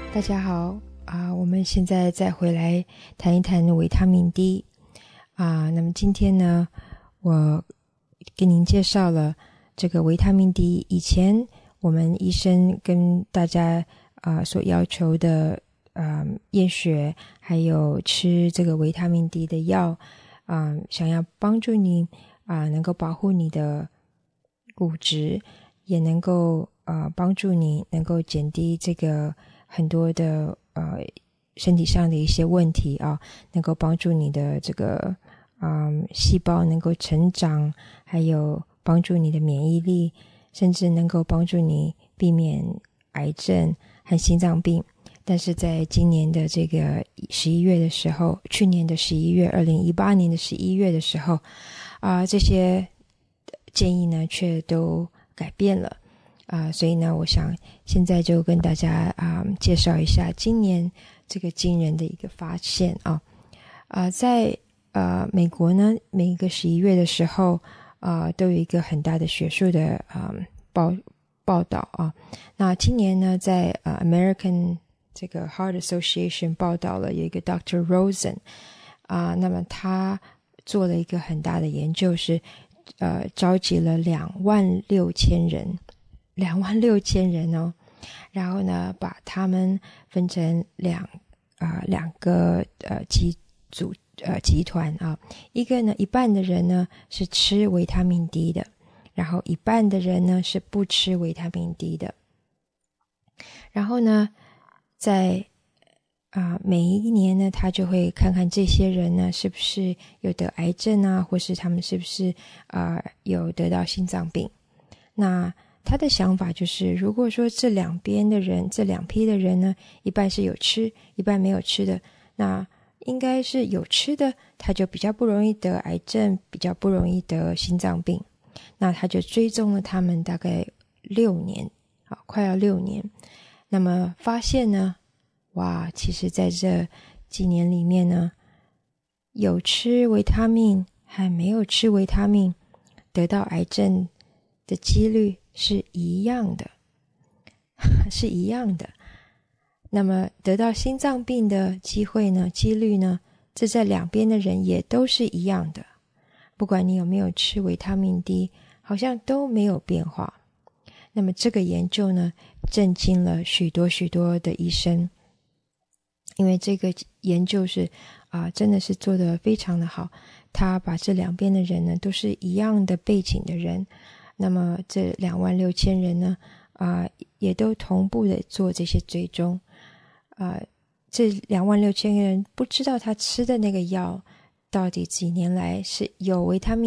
大家好我们现在再回来谈一谈维他命 D 那么今天呢，我给您介绍了这个维他命 D。以前我们医生跟大家所要求的验血，还有吃这个维他命 D 的药想要帮助你能够保护你的骨质，也能够帮助你能够减低这个很多的身体上的一些问题能够帮助你的这个细胞能够成长，还有帮助你的免疫力，甚至能够帮助你避免癌症和心脏病。但是在今年的这个11月的时候，去年的11月2018年的11月的时候这些建议呢却都改变了所以呢我想现在就跟大家介绍一下今年这个惊人的一个发现在美国呢，每个11月的时候都有一个很大的学术的报道那今年呢在American 这个 Heart Association 报道了有一个 Dr. Rosen 那么他做了一个很大的研究，是召集了26000人，26000人然后呢把他们分成两个集团一个呢，一半的人呢是吃维他命 D 的，然后一半的人呢是不吃维他命 D 的。然后呢在每一年呢他就会看看这些人呢是不是有得癌症或是他们是不是有得到心脏病。那他的想法就是，如果说这两批的人呢，一半是有吃，一半没有吃的，那应该是有吃的，他就比较不容易得癌症，比较不容易得心脏病。那他就追踪了他们大概6年快要6年。那么发现呢，哇，其实在这几年里面呢，有吃维他命和没有吃维他命得到癌症的几率是一样的是一样的。那么得到心脏病的几率呢，这在两边的人也都是一样的，不管你有没有吃维他命 D， 好像都没有变化。那么这个研究呢震惊了许多的医生，因为这个研究是真的是做得非常的好，他把这两边的人呢都是一样的背景的人，那么这26000人呢也都同步的做这些追踪这26000人不知道他吃的那个药到底几年来是有维他命